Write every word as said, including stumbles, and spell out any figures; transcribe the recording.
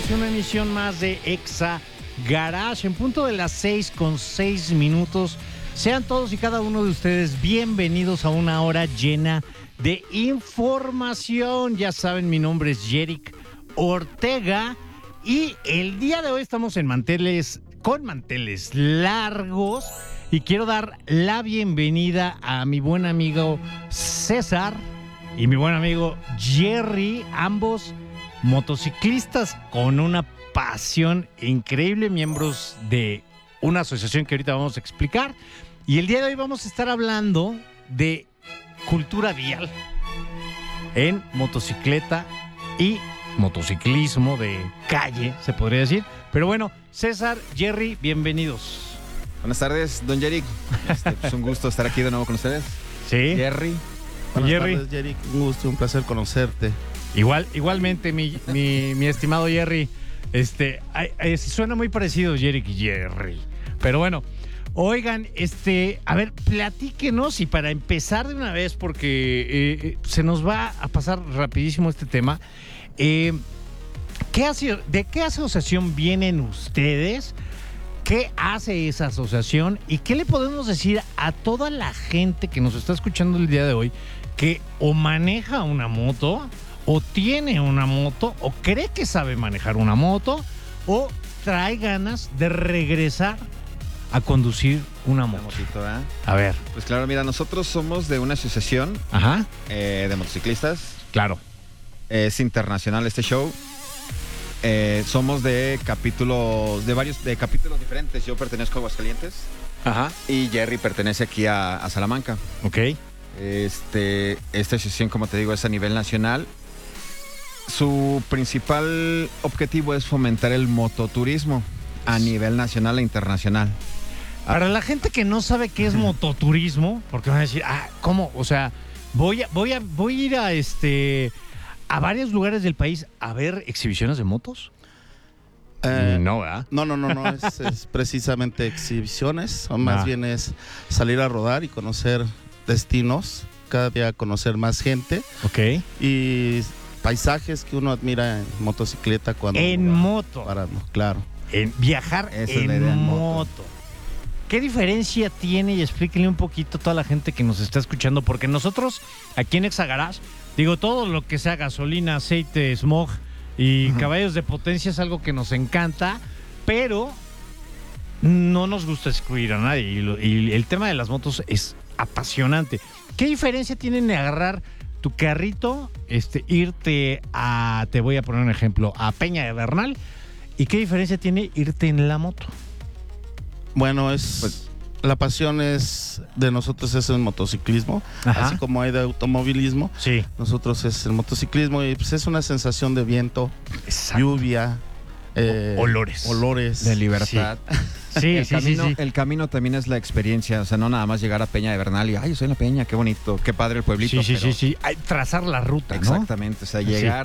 bienvenidos a una emisión más de Exa Garage en punto de las seis con seis minutos. Sean todos y cada uno de ustedes bienvenidos a una hora llena de información. Ya saben, mi nombre es Yerick Ortega y el día de hoy estamos en manteles, con manteles largos, y quiero dar la bienvenida a mi buen amigo César y mi buen amigo Jerry, ambos motociclistas con una pasión increíble, miembros de una asociación que ahorita vamos a explicar. Y el día de hoy vamos a estar hablando de cultura vial en motocicleta y motociclismo de calle, se podría decir. Pero bueno, César, Jerry, bienvenidos. Buenas tardes, don Yerick. Este, pues un gusto estar aquí de nuevo con ustedes. Sí. Jerry. Buenas Jerry. tardes, Yerick. Un gusto, un placer conocerte. Igual, igualmente, mi, mi, mi estimado Jerry. Este, ay, ay, suena muy parecido Yerick y Jerry. Pero bueno, oigan, este, a ver, platíquenos, y para empezar de una vez, porque eh, se nos va a pasar rapidísimo este tema. Eh, ¿qué hace, ¿De qué asociación vienen ustedes? ¿Qué hace esa asociación? ¿Y qué le podemos decir a toda la gente que nos está escuchando el día de hoy, que o maneja una moto, o tiene una moto, o cree que sabe manejar una moto, o trae ganas de regresar a conducir una moto? Una motito, ¿eh? A ver. Pues claro, mira, nosotros somos de una asociación Ajá. eh, de motociclistas. Claro. Es internacional este show. Eh, somos de capítulos, de varios de capítulos diferentes. Yo pertenezco a Aguascalientes. Ajá. Y Jerry pertenece aquí a, a Salamanca. Ok. Este, esta asociación, como te digo, es a nivel nacional. Su principal objetivo es fomentar el mototurismo a nivel nacional e internacional. Para la gente que no sabe qué es mototurismo, porque van a decir, ah, ¿cómo? O sea, voy a, voy a, voy a ir a este a varios lugares del país a ver exhibiciones de motos. Eh, no, ¿verdad? No, no, no, no. Es, es precisamente exhibiciones. O más Ah. bien es salir a rodar y conocer destinos. Cada día conocer más gente. Ok. Y paisajes que uno admira en motocicleta cuando En va moto. parando, claro. En viajar Esa es en, la idea, en moto. moto. ¿Qué diferencia tiene? Y explíquenle un poquito a toda la gente que nos está escuchando, porque nosotros aquí en Exa Garage, digo, todo lo que sea gasolina, aceite, smog y Ujú. caballos de potencia es algo que nos encanta, pero no nos gusta excluir a nadie. Y, lo- y el tema de las motos es apasionante. ¿Qué diferencia tienen de agarrar tu carrito, este, irte a, te voy a poner un ejemplo, a Peña de Bernal? ¿Y qué diferencia tiene irte en la moto? Bueno, es Pues- la pasión es de nosotros es el motociclismo, Ajá. así como hay de automovilismo. Sí. Nosotros es el motociclismo y pues es una sensación de viento, lluvia, eh, olores. olores. De libertad. Sí, el, sí, sí, camino, sí. el camino también es la experiencia. O sea, no nada más llegar a Peña de Bernal y, ay, yo soy en la Peña, qué bonito, qué padre el pueblito. Sí, sí, pero- sí, sí. Hay- trazar la ruta, ¿no? Exactamente, o sea, llegar